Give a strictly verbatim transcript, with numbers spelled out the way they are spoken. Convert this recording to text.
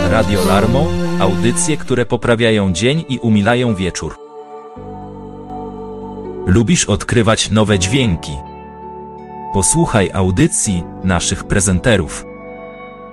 Radio Larmo, audycje, które poprawiają dzień i umilają wieczór. Lubisz odkrywać nowe dźwięki? Posłuchaj audycji naszych prezenterów.